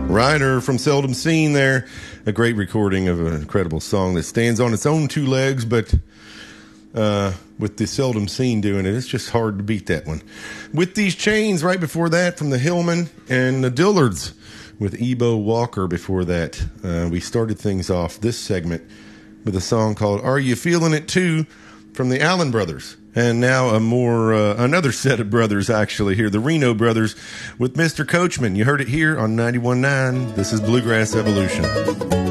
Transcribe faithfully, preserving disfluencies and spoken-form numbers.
Reiner from Seldom Seen there. A great recording of an incredible song that stands on its own two legs, but uh, with the Seldom Seen doing it, it's just hard to beat that one. With These Chains right before that from the Hillman and the Dillards with Ebo Walker before that. Uh, we started things off this segment with a song called Are You Feeling It Too from the Allen Brothers. And now a more uh, another set of brothers actually here, the Reno Brothers with Mister Coachman. You heard it here on ninety-one point nine. This is Bluegrass Evolution.